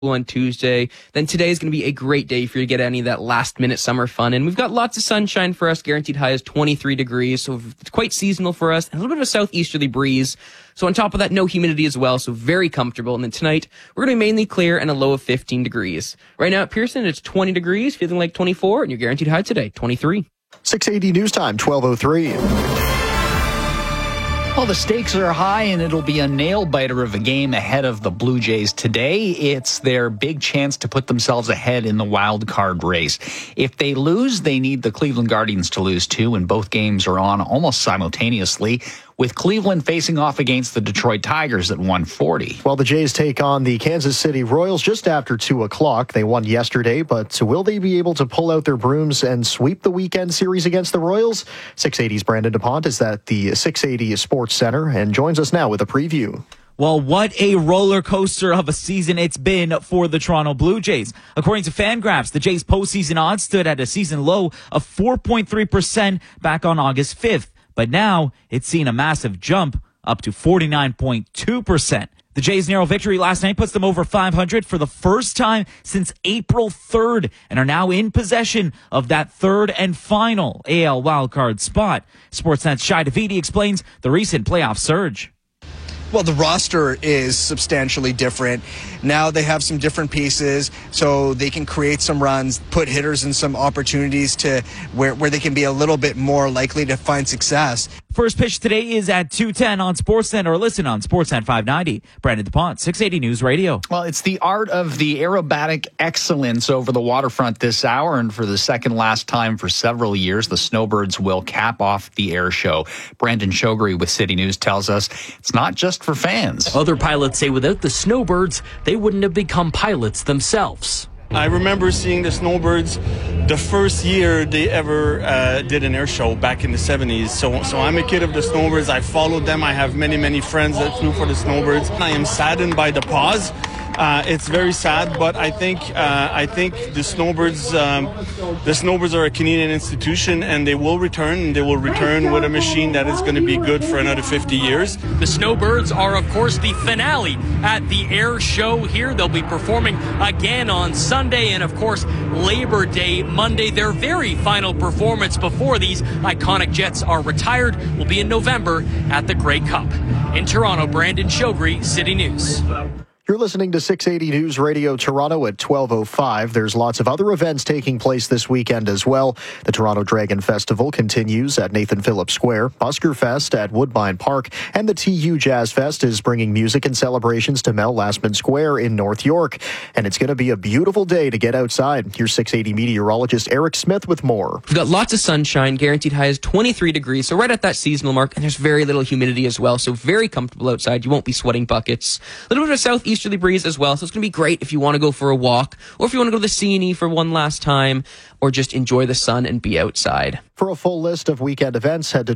on Tuesday. Then today is going to be a great day for you to get any of that last-minute summer fun. And we've got lots of sunshine for us. Guaranteed high is 23 degrees, so it's quite seasonal for us. And a little bit of a southeasterly breeze. So on top of that, no humidity as well, so very comfortable. And then tonight, we're going to be mainly clear and a low of 15 degrees. Right now at Pearson, it's 20 degrees, feeling like 24, and your guaranteed high today, 23. 680 News Time, 12:03. Well, the stakes are high, and it'll be a nail-biter of a game ahead of the Blue Jays today. It's their big chance to put themselves ahead in the wild card race. If they lose, they need the Cleveland Guardians to lose too, and both games are on almost simultaneously, with Cleveland facing off against the Detroit Tigers at 1:40. Well, the Jays take on the Kansas City Royals just after 2 o'clock. They won yesterday, but will they be able to pull out their brooms and sweep the weekend series against the Royals? 680's Brandon DuPont is at the 680 Sports Center and joins us now with a preview. Well, what a roller coaster of a season it's been for the Toronto Blue Jays. According to Fangraphs, the Jays' postseason odds stood at a season low of 4.3% back on August 5th. But now it's seen a massive jump up to 49.2%. The Jays' narrow victory last night puts them over 500 for the first time since April 3rd and are now in possession of that third and final AL wildcard spot. Sportsnet's Shai Davidi explains the recent playoff surge. Well, the roster is substantially different. Now they have some different pieces, so they can create some runs, put hitters in some opportunities to where they can be a little bit more likely to find success. First pitch today is at 2:10 on Sportsnet, or listen on Sportsnet 590. Brandon DuPont, 680 News Radio. Well, it's the art of the aerobatic excellence over the waterfront this hour, and for the second last time for several years, the Snowbirds will cap off the air show. Brandon Shogri with City News tells us it's not just for fans. Other pilots say without the Snowbirds, they wouldn't have become pilots themselves. I remember seeing the Snowbirds the first year they ever did an air show back in the 70s. So I'm a kid of the Snowbirds. I followed them. I have many friends that flew for the Snowbirds. I am saddened by the pause. It's very sad, but I think the Snowbirds are a Canadian institution, and they will return. And they will return with a machine that is going to be good for another 50 years. The Snowbirds are, of course, the finale at the air show here. They'll be performing again on Sunday, and of course Labor Day Monday. Their very final performance before these iconic jets are retired will be in November at the Grey Cup. In Toronto, Brandon Shogri, City News. You're listening to 680 News Radio Toronto at 12:05. There's lots of other events taking place this weekend as well. The Toronto Dragon Festival continues at Nathan Phillips Square, Busker Fest at Woodbine Park, and the TU Jazz Fest is bringing music and celebrations to Mel Lastman Square in North York. And it's going to be a beautiful day to get outside. Here's 680 meteorologist Eric Smith with more. We've got lots of sunshine. Guaranteed high is 23 degrees, so right at that seasonal mark, and there's very little humidity as well, so very comfortable outside. You won't be sweating buckets. A little bit of southeasterly breeze as well, so it's going to be great if you want to go for a walk, or if you want to go to the C&E for one last time, or just enjoy the sun and be outside. For a full list of weekend events, head to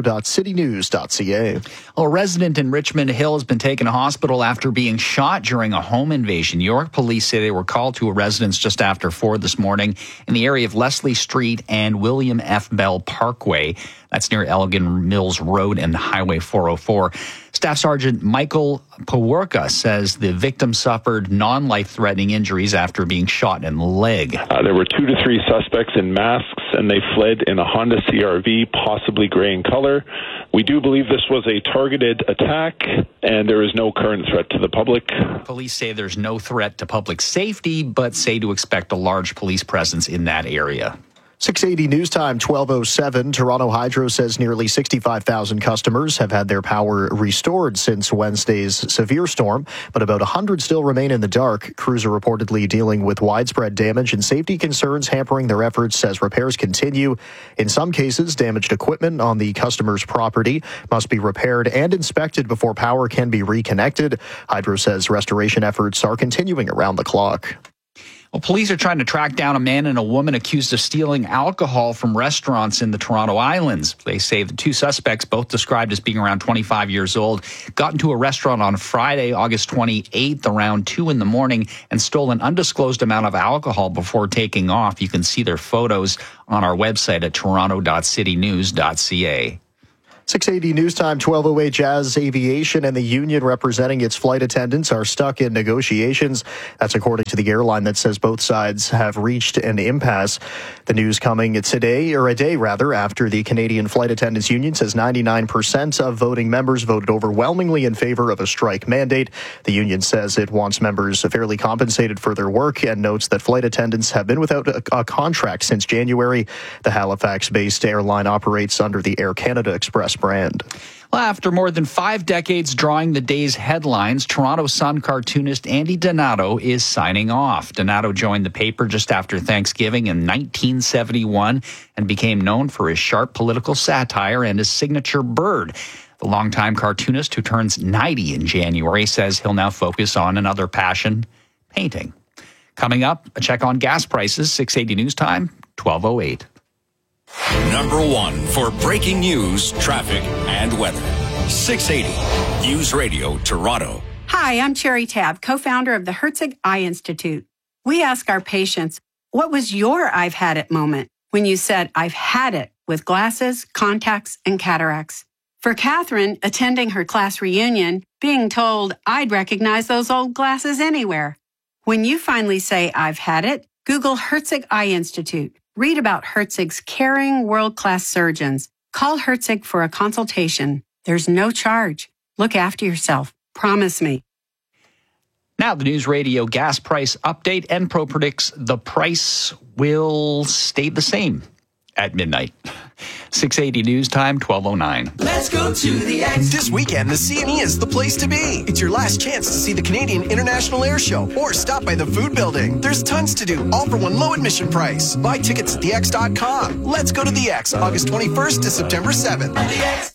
toronto.citynews.ca. A resident in Richmond Hill has been taken to hospital after being shot during a home invasion. York police say they were called to a residence just after 4 this morning in the area of Leslie Street and William F. Bell Parkway. That's near Elgin Mills Road and Highway 404. Staff Sergeant Michael Paworka says the victim suffered non-life-threatening injuries after being shot in the leg. There were 2 to 3 suspects in masks, and they fled in a Honda CRV, possibly gray in color. We do believe this was a targeted attack, and there is no current threat to the public. Police say there's no threat to public safety, but say to expect a large police presence in that area. 680 News Time, 12:07. Toronto Hydro says nearly 65,000 customers have had their power restored since Wednesday's severe storm, but about 100 still remain in the dark. Crews are reportedly dealing with widespread damage and safety concerns hampering their efforts as repairs continue. In some cases, damaged equipment on the customer's property must be repaired and inspected before power can be reconnected. Hydro says restoration efforts are continuing around the clock. Well, police are trying to track down a man and a woman accused of stealing alcohol from restaurants in the Toronto Islands. They say the 2 suspects, both described as being around 25 years old, got into a restaurant on Friday, August 28th, around 2 in the morning, and stole an undisclosed amount of alcohol before taking off. You can see their photos on our website at toronto.citynews.ca. 680 News Time, 12:08. Jazz Aviation and the union representing its flight attendants are stuck in negotiations. That's according to the airline that says both sides have reached an impasse. The news coming today, or a day rather, after the Canadian Flight Attendants Union says 99% of voting members voted overwhelmingly in favor of a strike mandate. The union says it wants members fairly compensated for their work and notes that flight attendants have been without a contract since January. The Halifax-based airline operates under the Air Canada Express brand. Well, after more than 5 decades drawing the day's headlines, Toronto Sun cartoonist Andy Donato is signing off. Donato joined the paper just after Thanksgiving in 1971 and became known for his sharp political satire and his signature bird. The longtime cartoonist, who turns 90 in January, says he'll now focus on another passion, painting. Coming up, a check on gas prices, 680 News Time, 12:08. Number 1 for breaking news, traffic, and weather. 680 News Radio Toronto. Hi, I'm Cherry Tabb, co-founder of the Herzig Eye Institute. We ask our patients, what was your I've had it moment when you said, I've had it with glasses, contacts, and cataracts? For Catherine, attending her class reunion, being told I'd recognize those old glasses anywhere. When you finally say, I've had it, Google Herzig Eye Institute. Read about Herzig's caring, world-class surgeons. Call Herzig for a consultation. There's no charge. Look after yourself. Promise me. Now, the News Radio gas price update. Enpro predicts the price will stay the same at midnight. 680 News Time, 12:09. Let's go to the X. This weekend, the CNE is the place to be. It's your last chance to see the Canadian International Air Show or stop by the food building. There's tons to do, all for one low admission price. Buy tickets at thex.com. Let's go to the X, August 21st to September 7th. The X.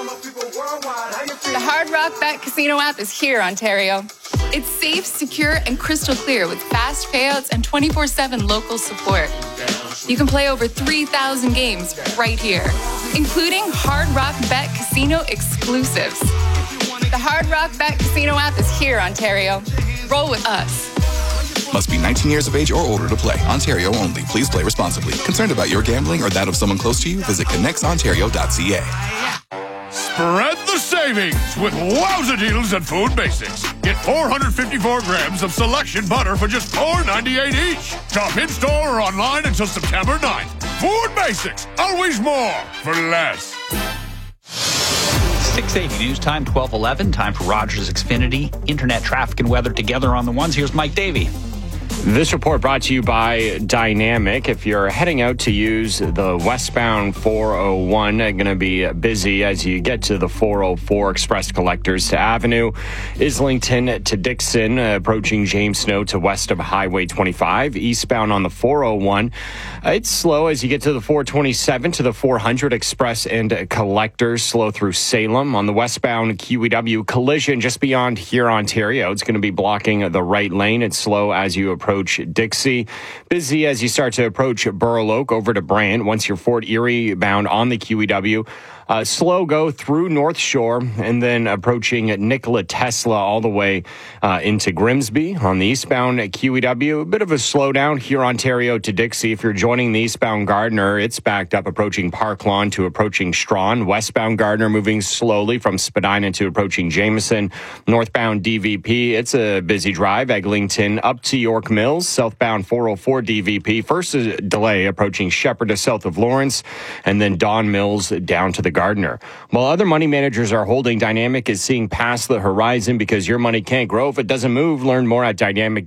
The Hard Rock Bet Casino app is here, Ontario. It's safe, secure, and crystal clear with fast payouts and 24/7 local support. You can play over 3,000 games right here, including Hard Rock Bet Casino exclusives. The Hard Rock Bet Casino app is here, Ontario. Roll with us. Must be 19 years of age or older to play. Ontario only. Please play responsibly. Concerned about your gambling or that of someone close to you? Visit connectsontario.ca. Spread the savings with wowza deals at Food Basics. Get 454 grams of selection butter for just $4.98 each. Shop in-store or online until September 9th. Food Basics. Always more for less. 680 News Time, 12:11. Time for Rogers Xfinity. Internet traffic and weather together on the ones. Here's Mike Davey. This report brought to you by Dynamic. If you're heading out to use the westbound 401, going to be busy as you get to the 404 Express Collectors Avenue, Islington to Dixon, approaching James Snow to west of Highway 25. Eastbound on the 401, it's slow as you get to the 427 to the 400 Express and Collectors, slow through Salem. On the westbound QEW, collision just beyond here, Ontario. It's going to be blocking the right lane. It's slow as you approach Dixie. Busy as you start to approach Burloak over to Brant. Once you're Fort Erie bound on the QEW, slow go through North Shore and then approaching Nikola Tesla all the way into Grimsby. On the eastbound QEW, a bit of a slowdown here, Ontario to Dixie. If you're joining the eastbound Gardiner, it's backed up approaching Park Lawn to approaching Strawn. Westbound Gardiner moving slowly from Spadina to approaching Jameson. Northbound DVP, it's a busy drive. Eglinton up to York Mills. Southbound 404 DVP, first delay approaching Shepherd to south of Lawrence, and then Don Mills down to the Gardiner. While other money managers are holding, Dynamic is seeing past the horizon because your money can't grow if it doesn't move. Learn more at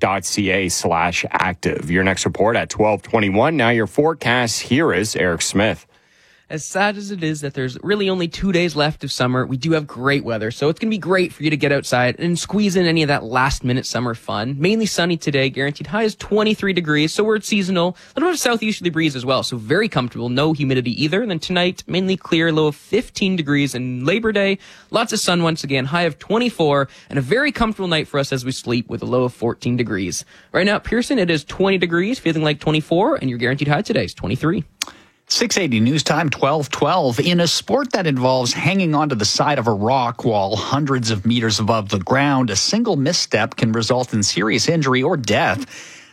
dynamic.ca/active. Your next report at 12:21. Now your forecast. Here is Eric Smith. As sad as it is that there's really only 2 days left of summer, we do have great weather. So it's going to be great for you to get outside and squeeze in any of that last-minute summer fun. Mainly sunny today. Guaranteed high is 23 degrees, so we're at seasonal. A little bit of southeasterly breeze as well, so very comfortable. No humidity either. And then tonight, mainly clear, low of 15 degrees. And Labor Day, lots of sun once again, high of 24, and a very comfortable night for us as we sleep with a low of 14 degrees. Right now at Pearson, it is 20 degrees, feeling like 24, and your guaranteed high today is 23. 680 News Time, 12:12. In a sport that involves hanging onto the side of a rock while hundreds of meters above the ground, a single misstep can result in serious injury or death.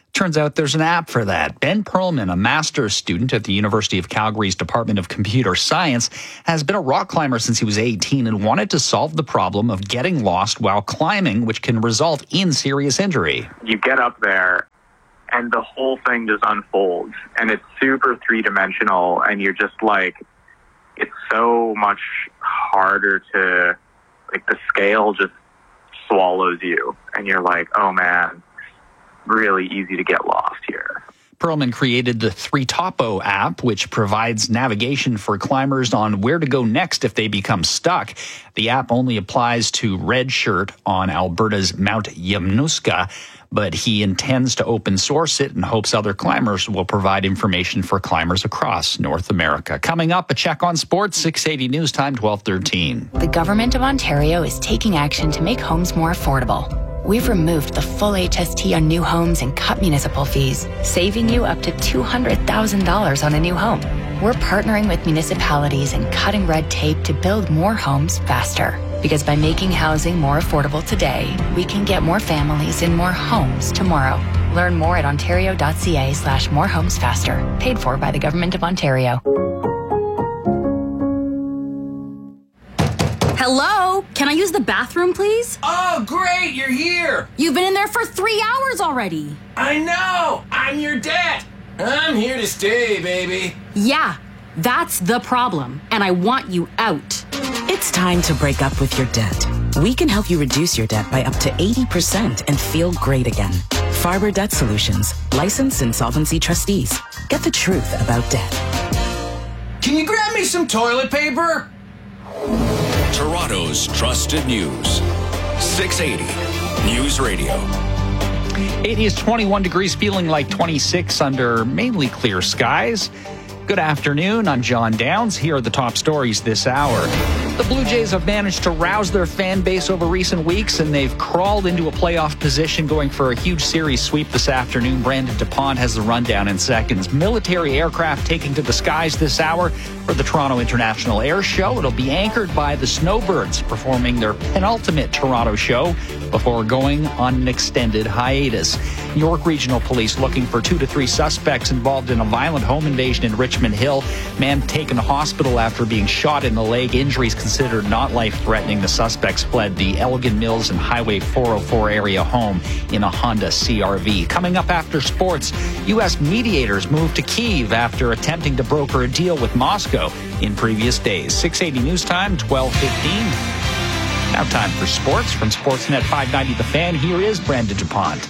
Turns out there's an app for that. Ben Perlman, a master's student at the University of Calgary's Department of Computer Science, has been a rock climber since he was 18 and wanted to solve the problem of getting lost while climbing, which can result in serious injury. You get up there and the whole thing just unfolds, and it's super three-dimensional, and you're just like, it's so much harder to, like, the scale just swallows you, and you're like, oh man, really easy to get lost here. Perlman created the 3Topo app, which provides navigation for climbers on where to go next if they become stuck. The app only applies to Redshirt on Alberta's Mount Yamnuska, but he intends to open source it and hopes other climbers will provide information for climbers across North America. Coming up, a check on sports, 680 News Time, 12:13. The Government of Ontario is taking action to make homes more affordable. We've removed the full HST on new homes and cut municipal fees, saving you up to $200,000 on a new home. We're partnering with municipalities and cutting red tape to build more homes faster. Because by making housing more affordable today, we can get more families in more homes tomorrow. Learn more at ontario.ca/morehomesfaster. Paid for by the Government of Ontario. Hello? Can I use the bathroom, please? Oh, great, you're here. You've been in there for 3 hours already. I know. I'm your dad. I'm here to stay, baby. Yeah, that's the problem, and I want you out. It's time to break up with your debt. We can help you reduce your debt by up to 80% and feel great again. Farber Debt Solutions, licensed insolvency trustees. Get the truth about debt. Can you grab me some toilet paper? Toronto's trusted news. 680 News Radio. It is 21 degrees, feeling like 26 under mainly clear skies. Good afternoon, I'm John Downs. Here are the top stories this hour. The Blue Jays have managed to rouse their fan base over recent weeks, and they've crawled into a playoff position, going for a huge series sweep this afternoon. Brandon DuPont has the rundown in seconds. Military aircraft taking to the skies this hour for the Toronto International Air Show. It'll be anchored by the Snowbirds, performing their penultimate Toronto show before going on an extended hiatus. York Regional Police looking for 2 to 3 suspects involved in a violent home invasion in Richmond Hill. Man taken to hospital after being shot in the leg. Injuries considered not life-threatening. The suspects fled the Elgin Mills and Highway 404 area home in a Honda CR-V. Coming up after sports, U.S. mediators moved to Kyiv after attempting to broker a deal with Moscow in previous days. 680 News Time, 12:15. Now time for sports from Sportsnet 590 The Fan. Here is Brandon DuPont.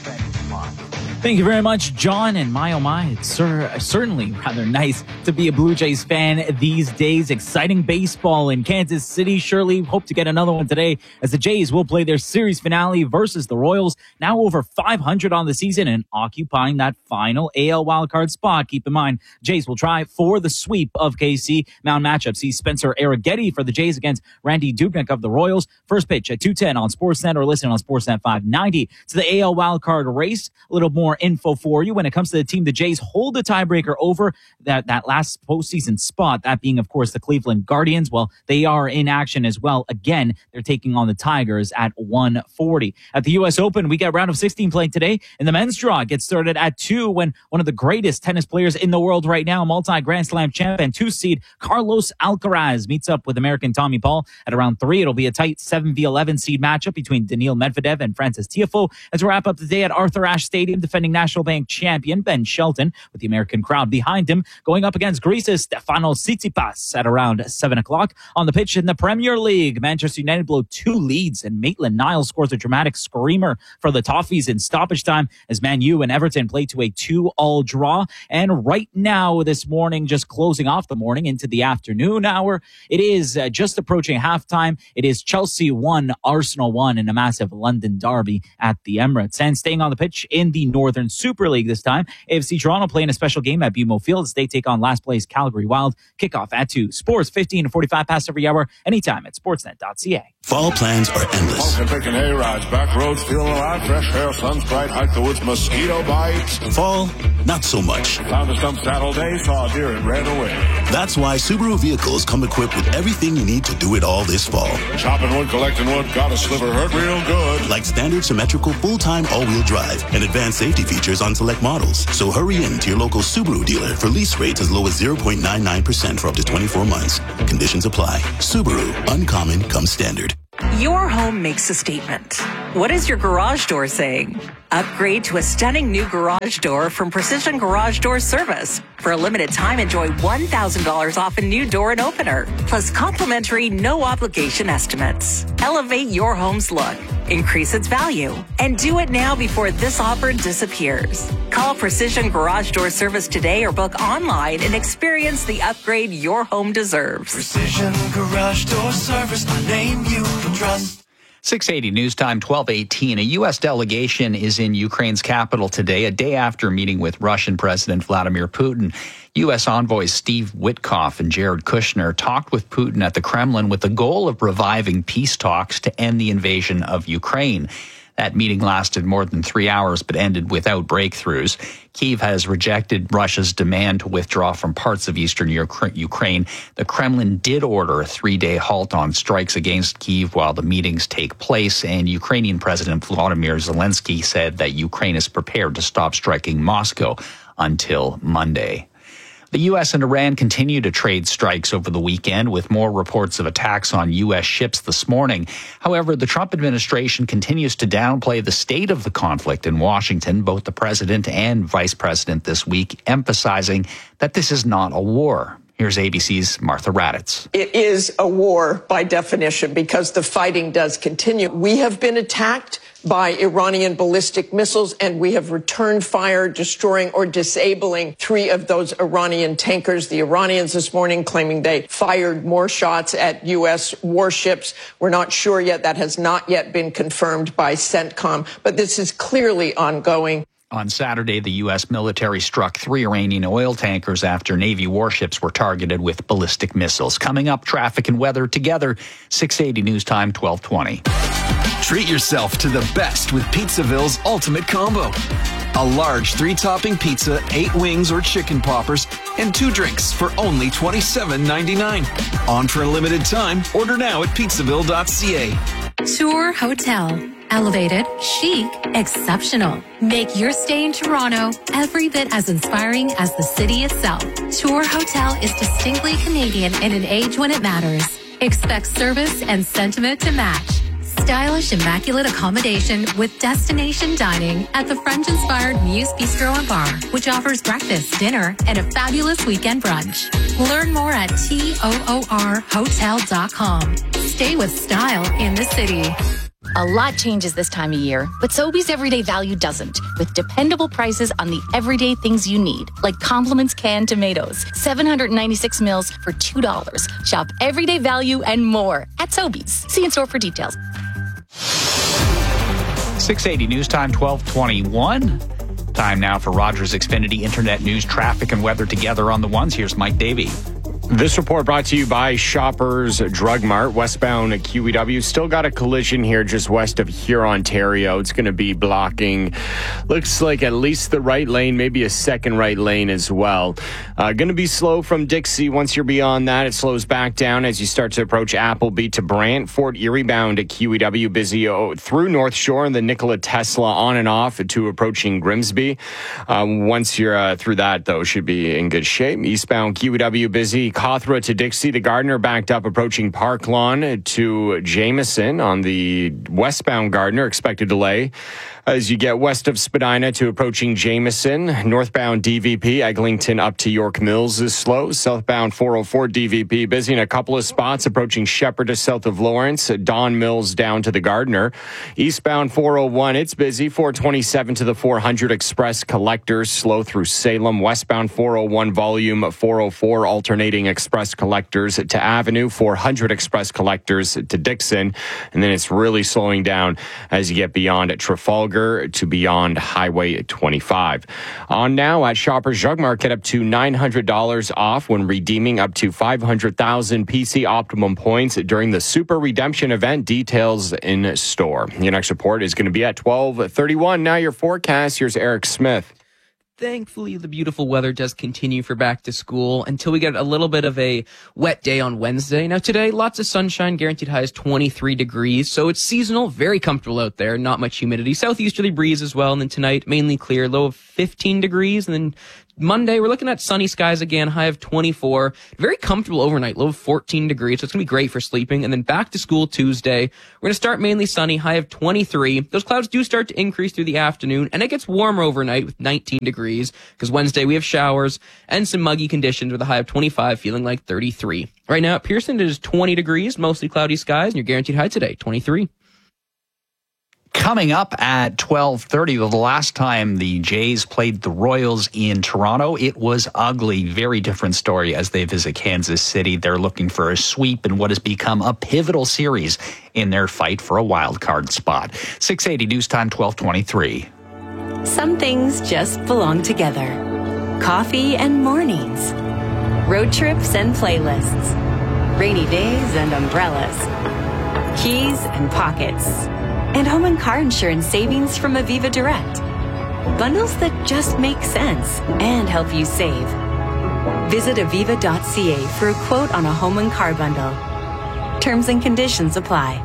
Thank you very much, John. And my, oh my, it's certainly rather nice to be a Blue Jays fan these days. Exciting baseball in Kansas City. Surely hope to get another one today as the Jays will play their series finale versus the Royals. Now over 500 on the season and occupying that final AL wildcard spot. Keep in mind, Jays will try for the sweep of KC. Mound matchup sees Spencer Arrighetti for the Jays against Randy Dubnyk of the Royals. First pitch at 2:10 on Sportsnet or listen on Sportsnet 590 to the AL wildcard race. A little more info for you when it comes to the team. The Jays hold the tiebreaker over that last postseason spot, that being, of course, the Cleveland Guardians. Well, they are in action as well. Again, they're taking on the Tigers at 1:40. At the U.S. Open, we got round of 16 played today, and the men's draw gets started at 2 when one of the greatest tennis players in the world right now, multi-Grand Slam champ and 2-seed Carlos Alcaraz meets up with American Tommy Paul at around 3. It'll be a tight 7v11 seed matchup between Daniil Medvedev and Francis Tiafoe. As we wrap up the day at Arthur Ashe Stadium, defending National Bank champion Ben Shelton with the American crowd behind him going up against Greece's Stefanos Tsitsipas at around 7 o'clock. On the pitch in the Premier League, Manchester United blow 2 leads and Maitland-Niles scores a dramatic screamer for the Toffees in stoppage time as Man U and Everton play to a 2-2 draw. And right now this morning, just closing off the morning into the afternoon hour, it is just approaching halftime. It is Chelsea 1, Arsenal 1 in a massive London derby at the Emirates. And staying on the pitch in the Northern Super League this time, AFC Toronto playing a special game at BMO Field as they take on last place Calgary Wild. Kickoff at 2. Sports 15 to 45 past every hour, anytime at sportsnet.ca. Fall plans are endless. Picking hay rides, back roads, feeling alive, fresh air, sun's bright, hike the woods, mosquito bites. Fall, not so much. Found a stump saddle day, saw a deer and ran away. That's why Subaru vehicles come equipped with everything you need to do it all this fall. Chopping wood, collecting wood, got a sliver, hurt real good. Like standard symmetrical full-time all-wheel drive and advanced safety safety features on select models. So hurry in to your local Subaru dealer for lease rates as low as 0.99% for up to 24 months. Conditions apply. Subaru. Uncommon comes standard. Your home makes a statement. What is your garage door saying? Upgrade to a stunning new garage door from Precision Garage Door Service. For a limited time, enjoy $1,000 off a new door and opener, plus complimentary no-obligation estimates. Elevate your home's look, increase its value, and do it now before this offer disappears. Call Precision Garage Door Service today or book online and experience the upgrade your home deserves. Precision Garage Door Service, the name you can trust. 680 News Time, 12:18. A U.S. delegation is in Ukraine's capital today, a day after meeting with Russian President Vladimir Putin. U.S. envoys Steve Witkoff and Jared Kushner talked with Putin at the Kremlin with the goal of reviving peace talks to end the invasion of Ukraine. That meeting lasted more than 3 hours but ended without breakthroughs. Kyiv has rejected Russia's demand to withdraw from parts of eastern Ukraine. The Kremlin did order a 3-day halt on strikes against Kyiv while the meetings take place, and Ukrainian President Volodymyr Zelensky said that Ukraine is prepared to stop striking Moscow until Monday. The U.S. and Iran continue to trade strikes over the weekend, with more reports of attacks on U.S. ships this morning. However, the Trump administration continues to downplay the state of the conflict in Washington, both the president and vice president this week, emphasizing that this is not a war. Here's ABC's Martha Raddatz. It is a war by definition because the fighting does continue. We have been attacked by Iranian ballistic missiles, and we have returned fire, destroying or disabling 3 of those Iranian tankers. The Iranians this morning claiming they fired more shots at U.S. warships. We're not sure yet. That has not yet been confirmed by CENTCOM, but this is clearly ongoing. On Saturday, the U.S. military struck 3 Iranian oil tankers after Navy warships were targeted with ballistic missiles. Coming up, traffic and weather together, 680 News Time, 12:20. Treat yourself to the best with Pizzaville's Ultimate Combo. A large 3-topping pizza, 8 wings or chicken poppers, and 2 drinks for only $27.99. On for a limited time. Order now at pizzaville.ca. Tour Hotel. Elevated, chic, exceptional. Make your stay in Toronto every bit as inspiring as the city itself. Tour Hotel is distinctly Canadian in an age when it matters. Expect service and sentiment to match. Stylish, immaculate accommodation with destination dining at the French-inspired Muse Bistro and Bar, which offers breakfast, dinner, and a fabulous weekend brunch. Learn more at toorhotel.com. Stay with style in the city. A lot changes this time of year, but Sobeys Everyday Value doesn't, with dependable prices on the everyday things you need, like Compliments canned tomatoes, 796 mils for $2. Shop Everyday Value and more at Sobeys. See in store for details. 680 News Time, 12:21. Time now for Rogers Xfinity Internet News, traffic and weather together on the ones. Here's Mike Davey. This report brought to you by Shoppers Drug Mart, westbound at QEW. Still got a collision here just west of here, Ontario. It's going to be blocking, looks like at least the right lane, maybe a second right lane as well. Going to be slow from Dixie. Once you're beyond that, it slows back down as you start to approach Appleby to Brant. Fort Erie bound at QEW, busy through North Shore and the Nikola Tesla on and off to approaching Grimsby. Once you're through that, though, should be in good shape. Eastbound QEW, busy. Cawthra to Dixie to Gardner, backed up approaching Park Lawn to Jameson. On the westbound Gardner, expected delay as you get west of Spadina to approaching Jameson. Northbound DVP, Eglinton up to York Mills is slow. Southbound 404 DVP, busy in a couple of spots approaching Shepherd to south of Lawrence. Don Mills down to the Gardner. Eastbound 401, it's busy. 427 to the 400 Express Collectors, slow through Salem. Westbound 401 volume 404 alternating Express Collectors to Avenue. 400 Express Collectors to Dixon. And then it's really slowing down as you get beyond Trafalgar to beyond Highway 25. On now at Shoppers Drug Mart, get up to $900 off when redeeming up to 500,000 PC Optimum points during the Super Redemption event. Details in store. Your next report is going to be at 12:31. Now your forecast. Here's Eric Smith. thankfully, the beautiful weather does continue for back to school until we get a little bit of a wet day on Wednesday. Now today, lots of sunshine, guaranteed high is 23 degrees. So it's seasonal, very comfortable out there, not much humidity. Southeasterly breeze as well. And then tonight, mainly clear, low of 15 degrees. And then Monday, we're looking at sunny skies again, high of 24. Very comfortable overnight, low of 14 degrees. So it's going to be great for sleeping. And then back to school Tuesday, we're going to start mainly sunny, high of 23. Those clouds do start to increase through the afternoon, and it gets warmer overnight with 19 degrees, because Wednesday we have showers and some muggy conditions with a high of 25, feeling like 33. Right now at Pearson, it is 20 degrees, mostly cloudy skies, and your guaranteed high today, 23. Coming up at 12:30, the last time the Jays played the Royals in Toronto, it was ugly. Very different story as they visit Kansas City. They're looking for a sweep in what has become a pivotal series in their fight for a wild card spot. 680 News Time, 12:23. Some things just belong together. Coffee and mornings. Road trips and playlists. Rainy days and umbrellas. Keys and pockets. And home and car insurance savings from Aviva Direct. Bundles that just make sense and help you save. Visit aviva.ca for a quote on a home and car bundle. Terms and conditions apply.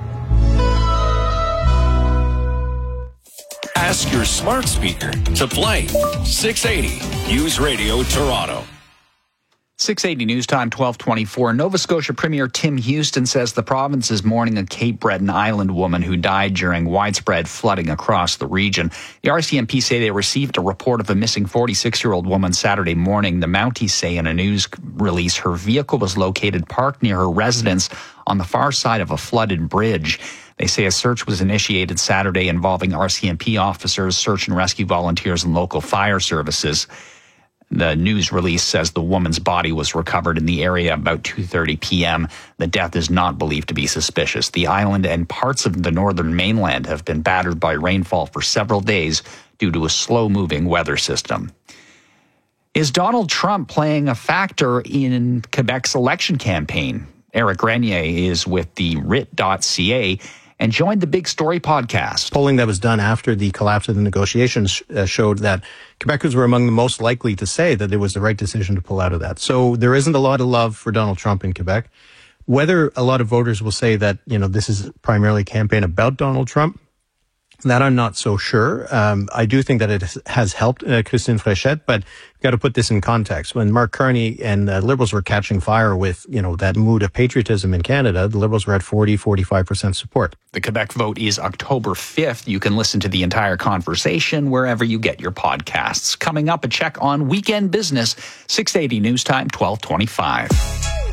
Ask your smart speaker to play 680 News Radio Toronto. 680 News Time, 12:24. Nova Scotia Premier Tim Houston says the province is mourning a Cape Breton Island woman who died during widespread flooding across the region. The RCMP say they received a report of a missing 46-year-old woman Saturday morning. The Mounties say in a news release her vehicle was located parked near her residence on the far side of a flooded bridge. They say a search was initiated Saturday involving RCMP officers, search and rescue volunteers, and local fire services. The news release says the woman's body was recovered in the area about 2:30 p.m. The death is not believed to be suspicious. The island and parts of the northern mainland have been battered by rainfall for several days due to a slow-moving weather system. Is Donald Trump playing a factor in Quebec's election campaign? Eric Grenier is with the RIT.ca and joined the Big Story podcast. Polling that was done after the collapse of the negotiations showed that Quebecers were among the most likely to say that it was the right decision to pull out of that. So there isn't a lot of love for Donald Trump in Quebec. Whether a lot of voters will say that, this is primarily a campaign about Donald Trump, that I'm not so sure. I do think that it has helped Christine Fréchette, but you've got to put this in context. When Mark Carney and the Liberals were catching fire with, that mood of patriotism in Canada, the Liberals were at 40-45% support. The Quebec vote is October 5th. You can listen to the entire conversation wherever you get your podcasts. Coming up, a check on weekend business, 680 News Time, 12:25.